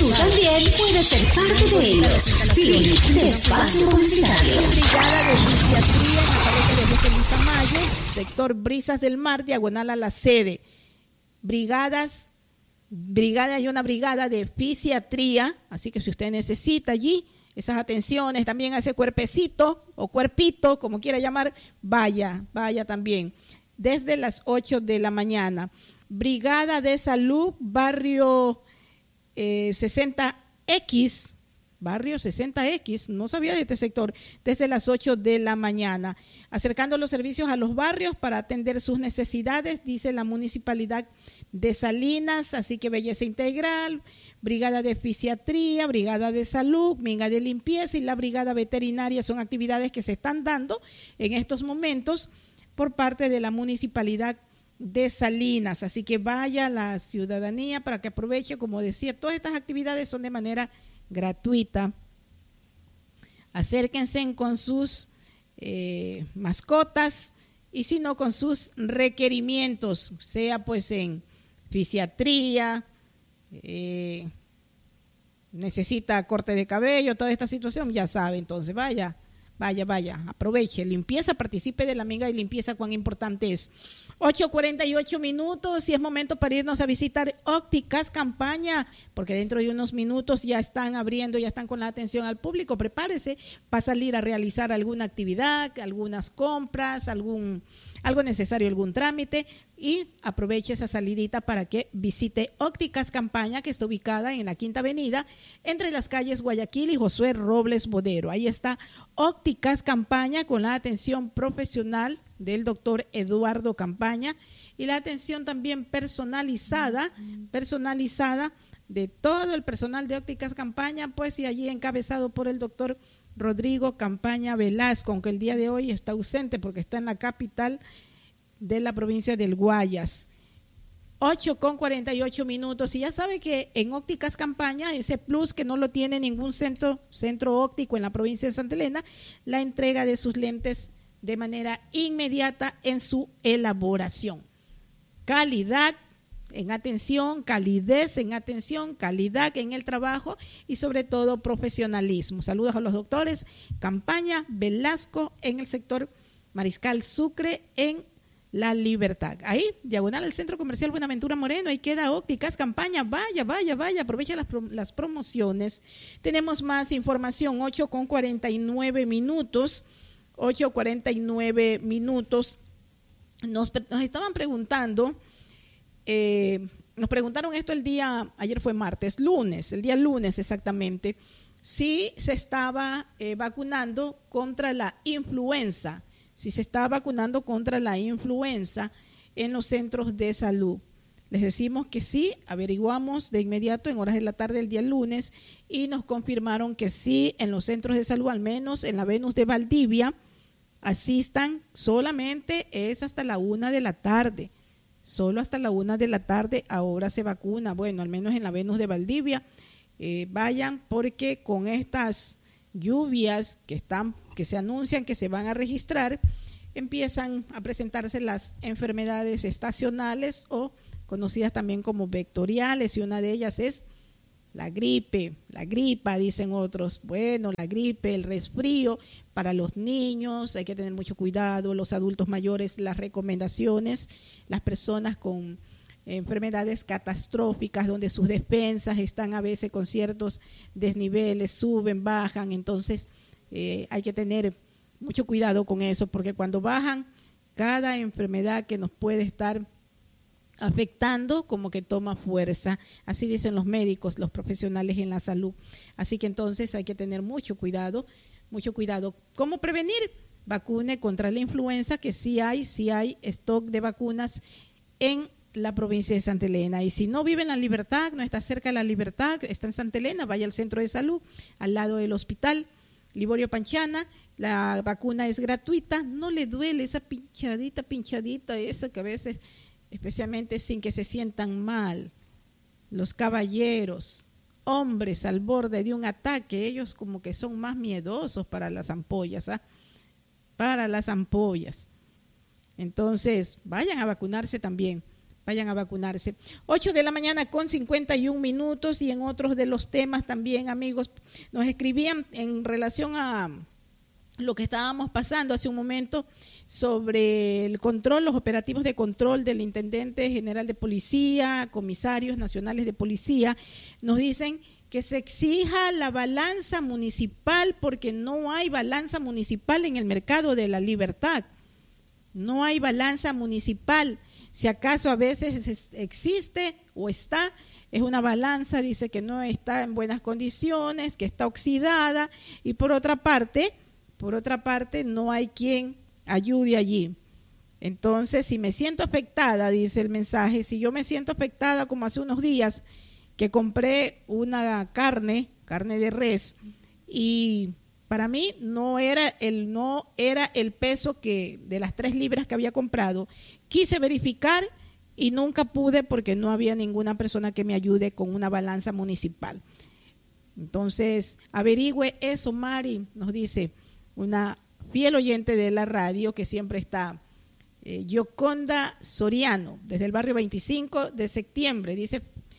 Tú también puedes ser parte de ellos. Fin de espacio publicitario. Brigada de Fisiatría en la parroquia de José Luis Tamayo, sector Brisas del Mar, diagonal a la sede. Brigada y una brigada de fisiatría, así que si usted necesita allí esas atenciones, también a ese cuerpecito o cuerpito, como quiera llamar, vaya también. Desde las 8 de la mañana. Brigada de Salud, barrio 60X, barrio 60X, no sabía de este sector, desde las 8 de la mañana, acercando los servicios a los barrios para atender sus necesidades, dice la Municipalidad de Salinas, así que belleza integral, brigada de fisiatría, brigada de salud, brigada de limpieza y la brigada veterinaria son actividades que se están dando en estos momentos por parte de la Municipalidad de Salinas, así que vaya la ciudadanía para que aproveche, como decía, todas estas actividades son de manera gratuita. Acérquense con sus mascotas y si no con sus requerimientos, sea pues en fisiatría, necesita corte de cabello, toda esta situación, ya sabe, entonces vaya, aproveche, limpieza, participe de la amiga y limpieza, cuán importante es. 8:48 minutos y es momento para irnos a visitar Ópticas Campaña, porque dentro de unos minutos ya están abriendo, ya están con la atención al público. Prepárese para salir a realizar alguna actividad, algunas compras, algo necesario, algún trámite, y aproveche esa salidita para que visite Ópticas Campaña, que está ubicada en la Quinta Avenida, entre las calles Guayaquil y Josué Robles Bodero. Ahí está Ópticas Campaña con la atención profesional del doctor Eduardo Campaña y la atención también personalizada de todo el personal de Ópticas Campaña, pues, y allí encabezado por el doctor Rodrigo Campaña Velasco, aunque el día de hoy está ausente porque está en la capital de la provincia del Guayas. 8:48 minutos y ya sabe que en Ópticas Campaña, ese plus que no lo tiene ningún centro óptico en la provincia de Santa Elena, la entrega de sus lentes de manera inmediata en su elaboración. Calidad en atención, calidez en atención, calidad en el trabajo y sobre todo profesionalismo. Saludos a los doctores Campaña Velasco en el sector Mariscal Sucre en La Libertad. Ahí, diagonal al Centro Comercial Buenaventura Moreno, ahí queda Ópticas Campaña. Vaya, aprovecha las promociones. Tenemos más información, 8:49 minutos. 8:49 minutos. Nos estaban preguntando, nos preguntaron esto ayer fue el día lunes exactamente, si se estaba vacunando contra la influenza, en los centros de salud. Les decimos que sí, averiguamos de inmediato en horas de la tarde del día lunes y nos confirmaron que sí, en los centros de salud, al menos en la Venus de Valdivia, asistan solamente es hasta la 1 de la tarde. Solo hasta la 1 de la tarde ahora se vacuna. Bueno, al menos en la Venus de Valdivia. Vayan porque con estas lluvias que se anuncian que se van a registrar, empiezan a presentarse las enfermedades estacionales o conocidas también como vectoriales, y una de ellas es la gripa, dicen otros. Bueno, la gripe, el resfrío para los niños, hay que tener mucho cuidado, los adultos mayores, las recomendaciones, las personas con enfermedades catastróficas donde sus defensas están a veces con ciertos desniveles, suben, bajan, entonces hay que tener mucho cuidado con eso, porque cuando bajan, cada enfermedad que nos puede estar afectando como que toma fuerza, así dicen los médicos, los profesionales en la salud. Así que entonces hay que tener mucho cuidado. ¿Cómo prevenir? Vacune contra la influenza, que sí hay stock de vacunas en la provincia de Santa Elena. Y si no vive en La Libertad, no está cerca de La Libertad, está en Santa Elena, vaya al centro de salud, al lado del hospital Liborio Panchana. La vacuna es gratuita, no le duele esa pinchadita, esa que a veces, especialmente sin que se sientan mal, los caballeros, hombres al borde de un ataque, ellos como que son más miedosos para las ampollas, para las ampollas. Entonces, vayan a vacunarse también vayan a vacunarse. 8 de la mañana con 51 minutos, y en otros de los temas también, amigos, nos escribían en relación a lo que estábamos pasando hace un momento sobre el control, los operativos de control del Intendente General de Policía, comisarios nacionales de policía. Nos dicen que se exija la balanza municipal porque no hay balanza municipal en el mercado de la Libertad. No hay balanza municipal. Si acaso a veces existe o está, es una balanza, dice que no está en buenas condiciones, que está oxidada, y por otra parte, no hay quien ayude allí. Entonces, si me siento afectada, dice el mensaje, si yo me siento afectada como hace unos días que compré una carne de res, y para mí no era el peso que de las 3 libras que había comprado. Quise verificar y nunca pude porque no había ninguna persona que me ayude con una balanza municipal. Entonces, averigüe eso, Mari, nos dice una fiel oyente de la radio que siempre está, Yoconda Soriano, desde el barrio 25 de septiembre, dice,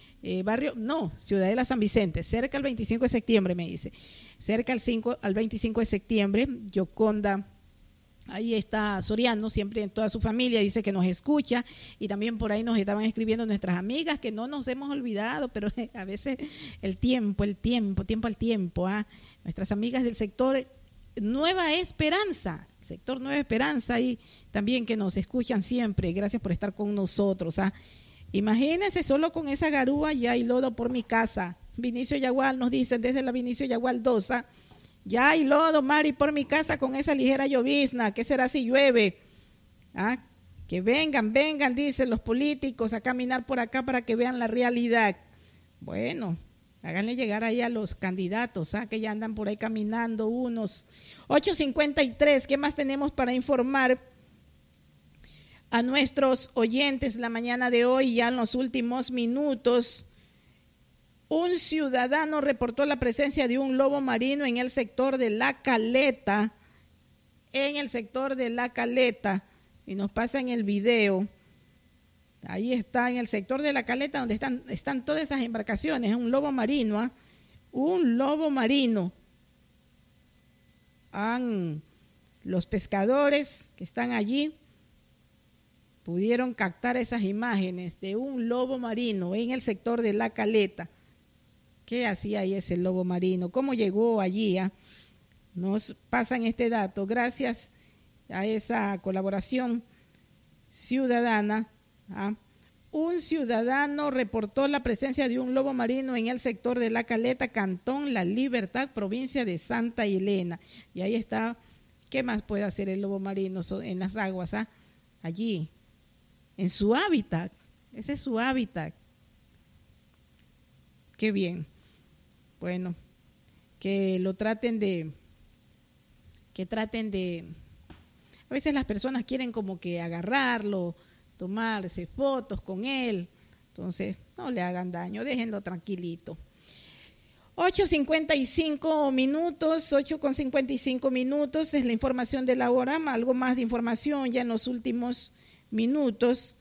Ciudadela San Vicente, cerca al 25 de septiembre, me dice, cerca al 25 de septiembre, Yoconda, ahí está Soriano, siempre en toda su familia, dice que nos escucha, y también por ahí nos estaban escribiendo nuestras amigas, que no nos hemos olvidado, pero a veces el tiempo al tiempo, nuestras amigas del sector Nueva Esperanza, sector Nueva Esperanza, y también que nos escuchan siempre, gracias por estar con nosotros. Imagínense, solo con esa garúa ya hay lodo por mi casa. Vinicio Yagual nos dicen desde la Vinicio Yagual 2, ya hay lodo, Mari, por mi casa con esa ligera llovizna. ¿Qué será si llueve? Que vengan, dicen los políticos, a caminar por acá para que vean la realidad. Bueno, háganle llegar ahí a los candidatos, que ya andan por ahí caminando unos. 8:53, ¿qué más tenemos para informar a nuestros oyentes la mañana de hoy? Ya en los últimos minutos, un ciudadano reportó la presencia de un lobo marino en el sector de La Caleta, y nos pasan el video. Ahí está, en el sector de La Caleta, donde están todas esas embarcaciones, un lobo marino, un lobo marino. Los pescadores que están allí pudieron captar esas imágenes de un lobo marino en el sector de La Caleta. ¿Qué hacía ahí ese lobo marino? ¿Cómo llegó allí? Nos pasan este dato gracias a esa colaboración ciudadana. Un ciudadano reportó la presencia de un lobo marino en el sector de La Caleta, Cantón La Libertad, provincia de Santa Elena. Y ahí está. ¿Qué más puede hacer el lobo marino en las aguas? Allí, en su hábitat. Ese es su hábitat. Qué bien. Bueno, que traten de, a veces las personas quieren como que agarrarlo, tomarse fotos con él, entonces no le hagan daño, déjenlo tranquilito. 8:55 minutos, 8:55 minutos es la información de la hora. Algo más de información ya en los últimos minutos.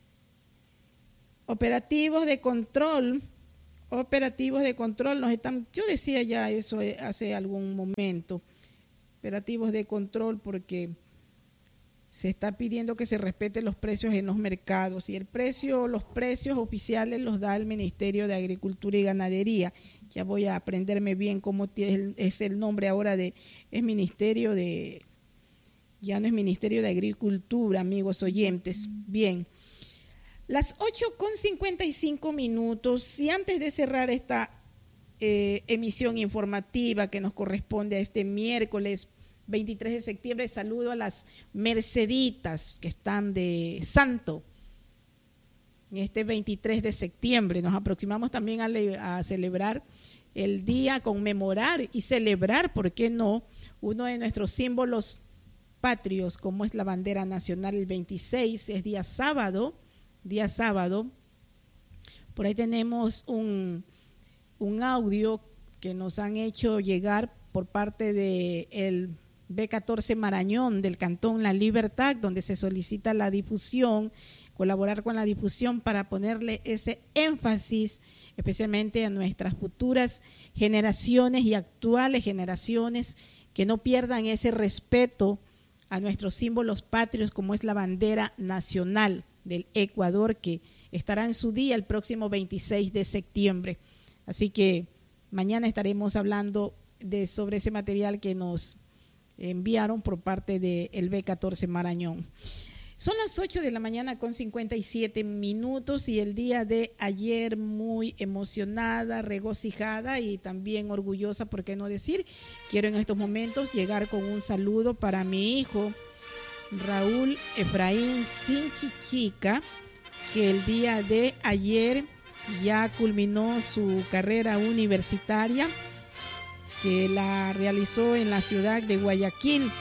Operativos de control nos están, yo decía ya eso hace algún momento, operativos de control porque se está pidiendo que se respeten los precios en los mercados, y los precios oficiales los da el Ministerio de Agricultura y Ganadería. Ya voy a aprenderme bien cómo es el nombre ahora ya no es Ministerio de Agricultura, amigos oyentes. Bien, las 8:55 minutos, y antes de cerrar esta emisión informativa que nos corresponde a este miércoles 23 de septiembre, saludo a las Merceditas que están de santo en este 23 de septiembre. Nos aproximamos también a celebrar el día, conmemorar y celebrar, ¿por qué no?, uno de nuestros símbolos patrios, como es la bandera nacional. El 26 es día sábado. Por ahí tenemos un audio que nos han hecho llegar por parte de el B14 Marañón del Cantón La Libertad, donde se solicita la difusión colaborar con la difusión para ponerle ese énfasis especialmente a nuestras futuras generaciones y actuales generaciones, que no pierdan ese respeto a nuestros símbolos patrios como es la bandera nacional del Ecuador, que estará en su día el próximo 26 de septiembre. Así que mañana estaremos hablando sobre ese material que nos enviaron por parte del B14 Marañón. Son las 8 de la mañana con 57 minutos y el día de ayer muy emocionada, regocijada y también orgullosa, por qué no decir. Quiero en estos momentos llegar con un saludo para mi hijo Raúl Efraín Sinchichica, que el día de ayer ya culminó su carrera universitaria, que la realizó en la ciudad de Guayaquil.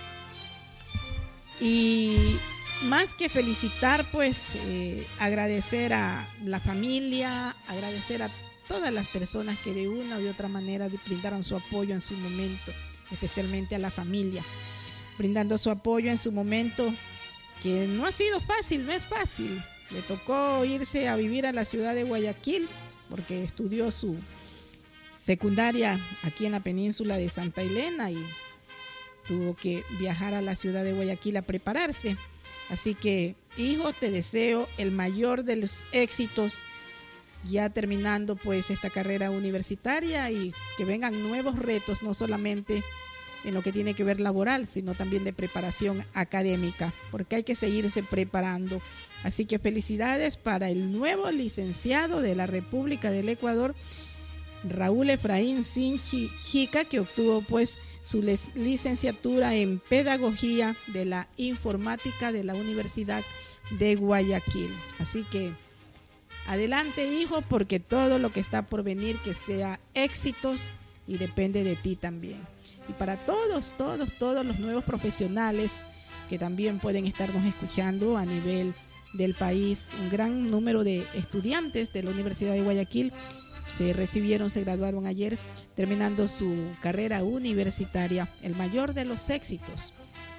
Y más que felicitar, pues agradecer a la familia, agradecer a todas las personas que de una u de otra manera brindaron su apoyo en su momento, especialmente a la familia, brindando su apoyo en su momento, que no ha sido fácil, no es fácil. Le tocó irse a vivir a la ciudad de Guayaquil porque estudió su secundaria aquí en la península de Santa Elena y tuvo que viajar a la ciudad de Guayaquil a prepararse. Así que, hijo, te deseo el mayor de los éxitos ya terminando pues esta carrera universitaria y que vengan nuevos retos, no solamente en lo que tiene que ver laboral, sino también de preparación académica, porque hay que seguirse preparando. Así que felicidades para el nuevo licenciado de la República del Ecuador, Raúl Efraín Sinchichica, que obtuvo pues su licenciatura en Pedagogía de la Informática de la Universidad de Guayaquil. Así que adelante, hijo, porque todo lo que está por venir que sea éxitos y depende de ti también. Y para todos los nuevos profesionales que también pueden estarnos escuchando a nivel del país, un gran número de estudiantes de la Universidad de Guayaquil se graduaron ayer, terminando su carrera universitaria. El mayor de los éxitos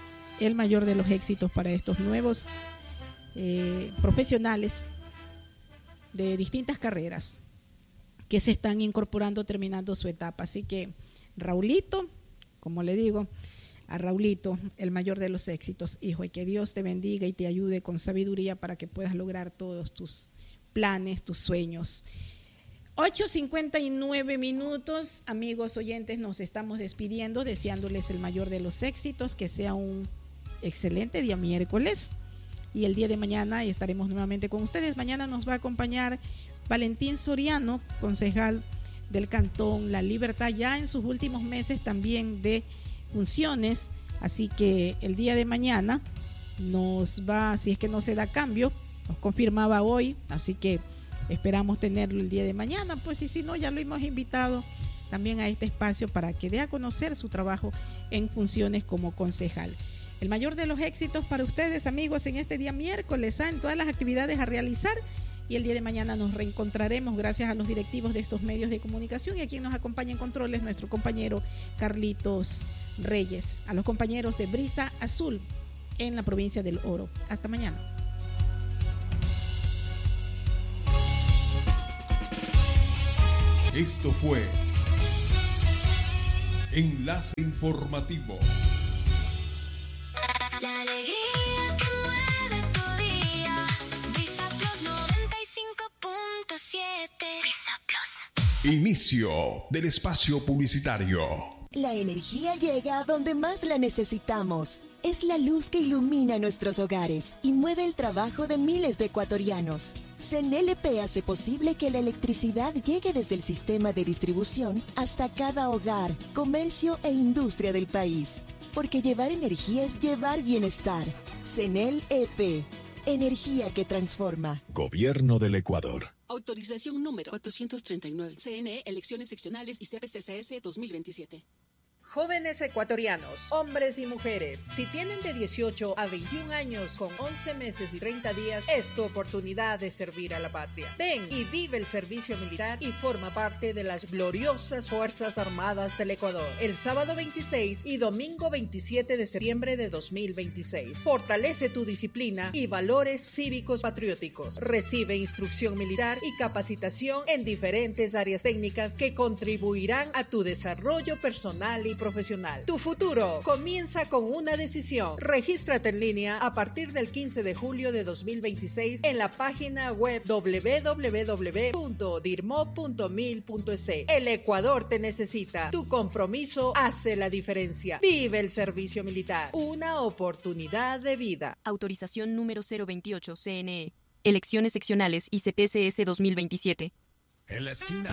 para estos nuevos profesionales de distintas carreras que se están incorporando terminando su etapa. Así que Raulito, como le digo a Raulito, el mayor de los éxitos, hijo, y que Dios te bendiga y te ayude con sabiduría para que puedas lograr todos tus planes, tus sueños. 8:59 minutos, amigos oyentes, nos estamos despidiendo, deseándoles el mayor de los éxitos, que sea un excelente día miércoles, y el día de mañana estaremos nuevamente con ustedes. Mañana nos va a acompañar Valentín Soriano, concejal del Cantón La Libertad, ya en sus últimos meses también de funciones, así que el día de mañana nos va, si es que no se da cambio, nos confirmaba hoy, así que esperamos tenerlo el día de mañana, pues, y si no, ya lo hemos invitado también a este espacio para que dé a conocer su trabajo en funciones como concejal. El mayor de los éxitos para ustedes, amigos, en este día miércoles, en todas las actividades a realizar, y el día de mañana nos reencontraremos gracias a los directivos de estos medios de comunicación y a quien nos acompaña en controles, nuestro compañero Carlitos Reyes, a los compañeros de Brisa Azul en la provincia del Oro. Hasta mañana. Esto fue Enlace Informativo. La alegría que mueve tu día. Brisa Plus 95.7. Brisa Plus. Inicio del espacio publicitario. La energía llega a donde más la necesitamos. Es la luz que ilumina nuestros hogares y mueve el trabajo de miles de ecuatorianos. CNLP hace posible que la electricidad llegue desde el sistema de distribución hasta cada hogar, comercio e industria del país. Porque llevar energía es llevar bienestar. CNLP, energía que transforma. Gobierno del Ecuador. Autorización número 439. CNE, elecciones seccionales y CPCCS 2027. Jóvenes ecuatorianos, hombres y mujeres, si tienen de 18 a 21 años con 11 meses y 30 días, es tu oportunidad de servir a la patria. Ven y vive el servicio militar y forma parte de las gloriosas Fuerzas Armadas del Ecuador. El sábado 26 y domingo 27 de septiembre de 2026. Fortalece tu disciplina y valores cívicos patrióticos. Recibe instrucción militar y capacitación en diferentes áreas técnicas que contribuirán a tu desarrollo personal y profesional. Tu futuro comienza con una decisión. Regístrate en línea a partir del 15 de julio de 2026 en la página web www.dirmo.mil.es. El Ecuador te necesita. Tu compromiso hace la diferencia. Vive el servicio militar. Una oportunidad de vida. Autorización número 028 CNE. Elecciones seccionales y CPCS 2027. En la esquina